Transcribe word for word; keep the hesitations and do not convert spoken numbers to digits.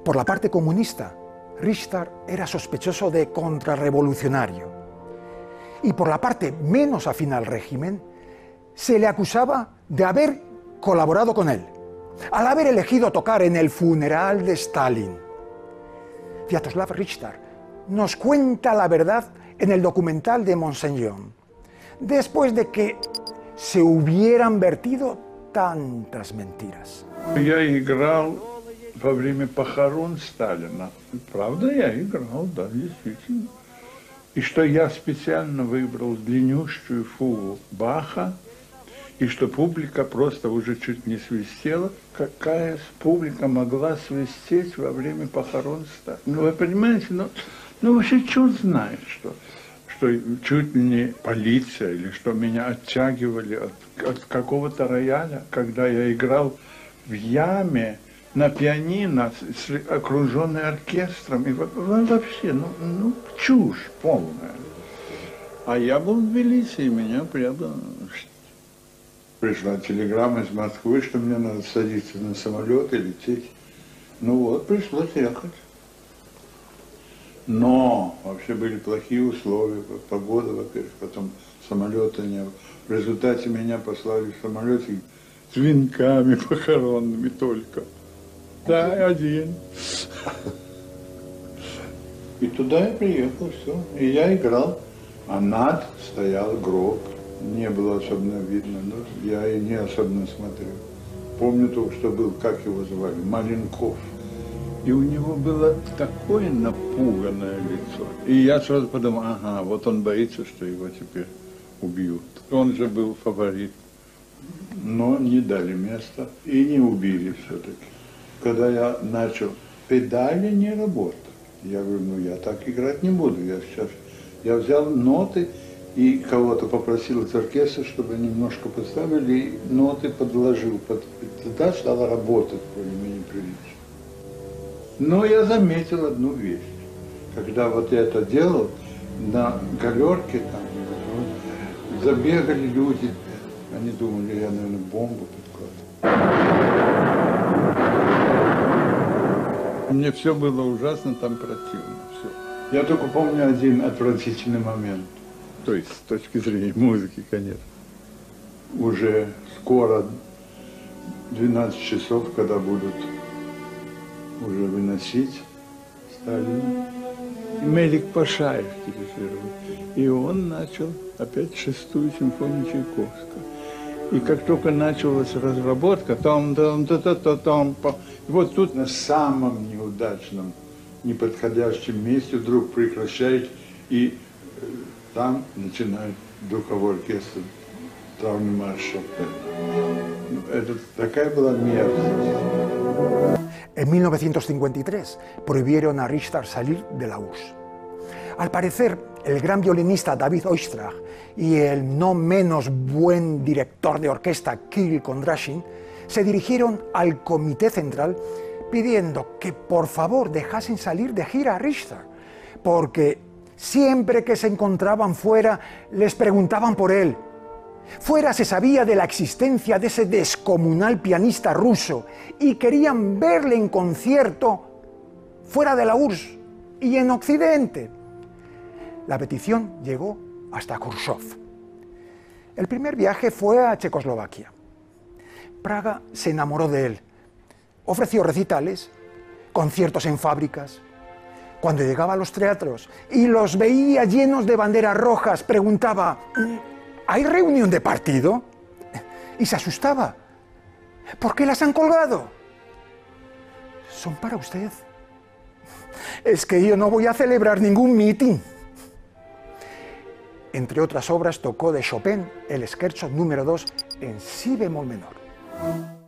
Por la parte comunista, Richter era sospechoso de contrarrevolucionario. Y por la parte menos afín al régimen, se le acusaba de haber colaborado con él, al haber elegido tocar en el funeral de Stalin. Sviatoslav Richter nos cuenta la verdad en el documental de Monseñón, después de que se hubieran vertido tantas mentiras. Я играл во время похорон Сталина. Правда, я играл, да, действительно. И что я специально выбрал длиннющую фугу Баха, и что публика просто уже чуть не свистела. Какая публика могла свистеть во время похорон Сталина? Ну, вы понимаете, ну, ну вообще черт знает, что, что чуть ли не полиция, или что меня оттягивали от, от какого-то рояля, когда я играл в яме на пианино, окруженный оркестром. И вообще, ну, ну чушь полная. А я был в Тбилиси, и меня прямо... Пришла телеграмма из Москвы, что мне надо садиться на самолет и лететь. Ну вот, пришлось ехать. Но вообще были плохие условия, погода, во-первых, потом самолета не было. В результате меня послали в самолете с венками похоронными только. Да, один. И туда я приехал, все. И я играл, а над стоял гроб. Не было особенно видно, но я и не особенно смотрел. Помню только, что был, как его звали, Маленков. И у него было такое напуганное лицо. И я сразу подумал, ага, вот он боится, что его теперь убьют. Он же был фаворит. Но не дали места и не убили все-таки. Когда я начал, педали не работали. Я говорю, ну я так играть не буду. Я сейчас, я взял ноты и кого-то попросил из оркестра, чтобы немножко поставили, и ноты подложил. Под... Тогда стало работать более-менее прилично. Но я заметил одну вещь. Когда вот я это делал, на галерке там вот, забегали люди, они думали, я, наверное, бомбу подкладываю. Мне все было ужасно там противно. Все. Я только помню один отвратительный момент. То есть, с точки зрения музыки, конечно. Уже скоро, двенадцать часов, когда будут уже выносить Сталина. И Мелик Пашаев дирижировал. И он начал опять шестую симфонию Чайковского. И как только началась разработка, там, там, там, там, там, там, вот тут на самом неудачном, неподходящем месте вдруг прекращает, и там начинает духовой оркестр «Травный марш». Это такая была мерзость. En mil novecientos cincuenta y tres prohibieron a Richter salir de la U R S S. Al parecer, el gran violinista David Oistrakh y el no menos buen director de orquesta Kirill Kondrashin se dirigieron al Comité Central pidiendo que por favor dejasen salir de gira a Richter, porque siempre que se encontraban fuera les preguntaban por él. Fuera se sabía de la existencia de ese descomunal pianista ruso y querían verle en concierto fuera de la U R S S y en Occidente. La petición llegó hasta Khrushchev. El primer viaje fue a Checoslovaquia. Praga se enamoró de él. Ofreció recitales, conciertos en fábricas. Cuando llegaba a los teatros y los veía llenos de banderas rojas, preguntaba: ¿hay reunión de partido? Y se asustaba. ¿Por qué las han colgado? Son para usted. Es que yo no voy a celebrar ningún mitin. Entre otras obras, tocó de Chopin el Scherzo número dos en si bemol menor.